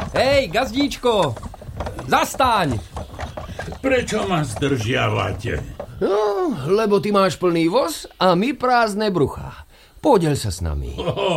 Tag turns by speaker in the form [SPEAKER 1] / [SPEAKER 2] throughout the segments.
[SPEAKER 1] Hej, gazdíčko, zastaň!
[SPEAKER 2] Prečo ma zdržiavate?
[SPEAKER 3] No, lebo ty máš plný voz a my prázdne bruchá. Podeľ sa s nami.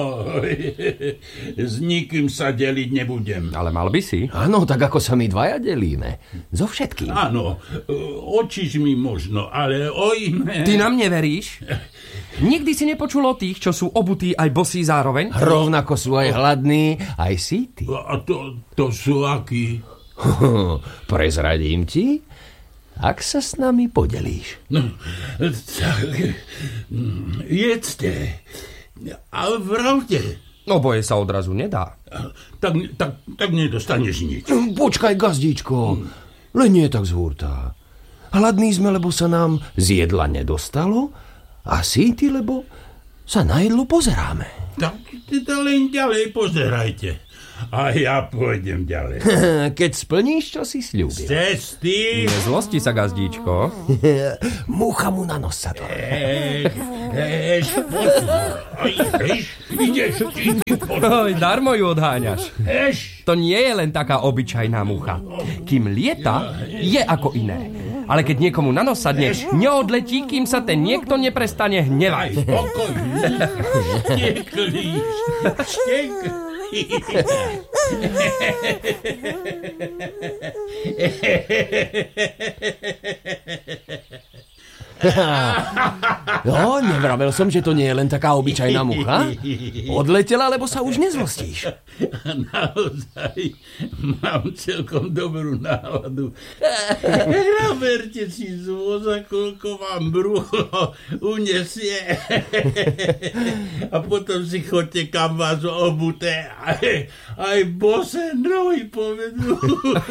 [SPEAKER 2] S nikým sa deliť nebudem.
[SPEAKER 1] Ale mal by si.
[SPEAKER 3] Áno, tak ako sa my dvaja delíme. So všetkým.
[SPEAKER 2] Áno, očižmi možno, ale o iné...
[SPEAKER 1] Ty nám neveríš? Nikdy si nepočul o tých, čo sú obutí aj bosí zároveň?
[SPEAKER 3] Rovnako sú aj hladní, aj síti.
[SPEAKER 2] A to sú akí?
[SPEAKER 3] Prezradím ti, ak sa s nami podelíš.
[SPEAKER 2] No, tak, jedzte. A vravte.
[SPEAKER 1] No boje sa odrazu nedá.
[SPEAKER 2] Tak nedostaneš nič.
[SPEAKER 3] Počkaj, gazdíčko, len nie tak zhúrta. Hladní sme, lebo sa nám z jedla nedostalo a síti, lebo sa na jedlo pozeráme.
[SPEAKER 2] Tak to len ďalej pozerajte. A ja pôjdem ďalej.
[SPEAKER 3] Keď splníš, čo si sľúbil.
[SPEAKER 2] Z cesty.
[SPEAKER 1] Nezlosti sa, gazdíčko.
[SPEAKER 3] Mucha mu na nos sa to.
[SPEAKER 2] Ideš.
[SPEAKER 1] Oj, darmo ju odháňaš.
[SPEAKER 2] Eš.
[SPEAKER 1] To nie je len taká obyčajná mucha. Kým lieta, je ako iné. Ale keď niekomu na nos sadne, neodletí, kým sa ten niekto neprestane hnevať.
[SPEAKER 2] Spokojný. Šteklíš.
[SPEAKER 3] No, nevravel som, že to nie je len taká obyčajná mucha. Odletela, lebo sa už nezlostíš.
[SPEAKER 2] Naozaj mám celkom dobrú náladu. Naberte si z voza, koľko vám brucho unesie. A potom si chodte, kam vás obuté. Aj bose nohy povedú.